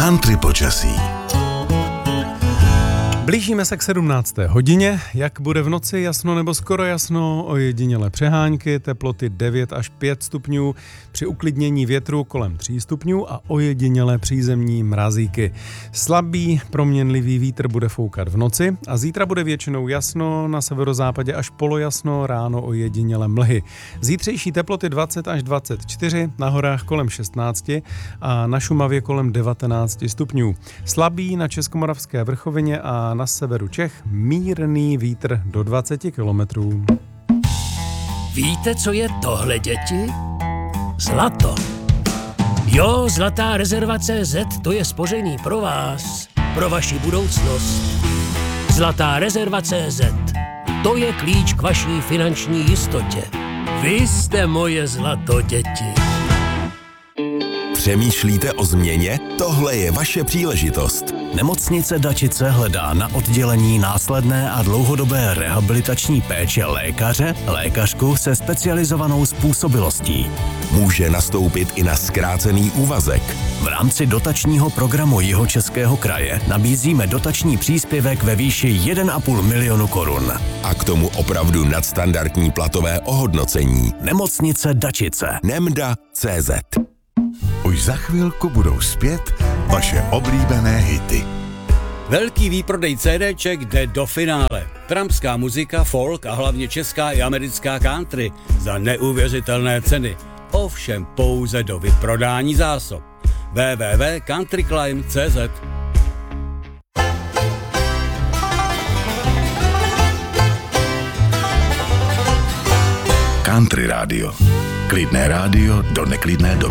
Country počasí. Blížíme se k 17. hodině. Jak bude v noci, jasno nebo skoro jasno, ojedinělé přehánky, teploty 9 až 5 stupňů, při uklidnění větru kolem 3 stupňů a ojedinělé přízemní mrazíky. Slabý proměnlivý vítr bude foukat v noci a zítra bude většinou jasno, na severozápadě až polojasno, ráno ojedinělé mlhy. Zítřejší teploty 20 až 24, na horách kolem 16 a na Šumavě kolem 19 stupňů. Slabý na Českomoravské vrchovině a na severu Čech mírný vítr do 20 kilometrů. Víte, co je tohle, děti? Zlato. Jo, Zlatá rezerva CZ, to je spoření pro vás, pro vaši budoucnost. Zlatá rezerva CZ, to je klíč k vaší finanční jistotě. Vy jste moje zlato, děti. Přemýšlíte o změně? Tohle je vaše příležitost. Nemocnice Dačice hledá na oddělení následné a dlouhodobé rehabilitační péče lékařku se specializovanou způsobilostí. Může nastoupit i na zkrácený úvazek. V rámci dotačního programu Jihočeského kraje nabízíme dotační příspěvek ve výši 1,5 milionu korun. A k tomu opravdu nadstandardní platové ohodnocení. Nemocnice Dačice. Nemda.cz. Už za chvilku budou zpět vaše oblíbené hity. Velký výprodej CDček jde do finále. Trampská muzika, folk a hlavně česká i americká country za neuvěřitelné ceny. Ovšem pouze do vyprodání zásob. www.countryclimb.cz. Country rádio. Klidné rádio do neklidné doby.